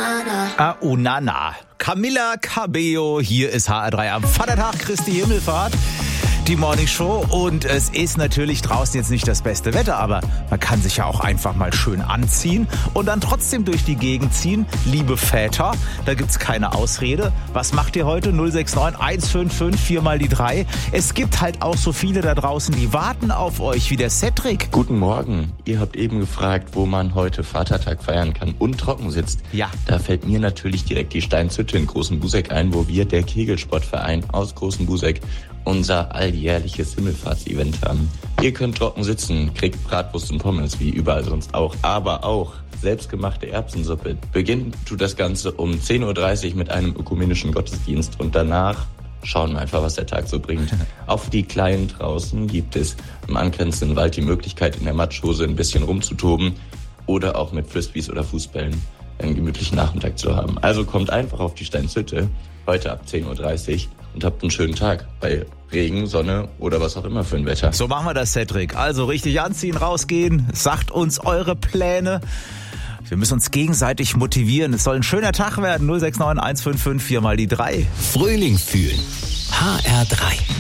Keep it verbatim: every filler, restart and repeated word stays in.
Ah, oh, Nana. Camila Cabello, hier ist H R drei am Vatertag, Christi Himmelfahrt, die Morning Show. Und es ist natürlich draußen jetzt nicht das beste Wetter, aber man kann sich ja auch einfach mal schön anziehen und dann trotzdem durch die Gegend ziehen. Liebe Väter, da gibt's keine Ausrede. Was macht ihr heute? null sechs neun eins fünf fünf vier mal die drei. Es gibt halt auch so viele da draußen, die warten auf euch, wie der Cedric. Guten Morgen. Ihr habt eben gefragt, wo man heute Vatertag feiern kann und trocken sitzt. Ja. Da fällt mir natürlich direkt die Steinzütte in Großen Buseck ein, wo wir, der Kegelsportverein aus Großen Buseck, unser alljährliches Himmelfahrtsevent haben. Ihr könnt trocken sitzen, kriegt Bratwurst und Pommes, wie überall sonst auch, aber auch selbstgemachte Erbsensuppe. Beginnt tut das Ganze um zehn Uhr dreißig mit einem ökumenischen Gottesdienst und danach schauen wir einfach, was der Tag so bringt. Auch für die Kleinen draußen gibt es im angrenzenden Wald die Möglichkeit, in der Matschhose ein bisschen rumzutoben oder auch mit Frisbees oder Fußbällen einen gemütlichen Nachmittag zu haben. Also kommt einfach auf die Steinzütte, heute ab zehn Uhr dreißig und habt einen schönen Tag bei Regen, Sonne oder was auch immer für ein Wetter. So machen wir das, Cedric. Also richtig anziehen, rausgehen, sagt uns eure Pläne. Wir müssen uns gegenseitig motivieren. Es soll ein schöner Tag werden. null sechs neun eins fünf fünf vier mal die drei. Frühling fühlen. H R drei.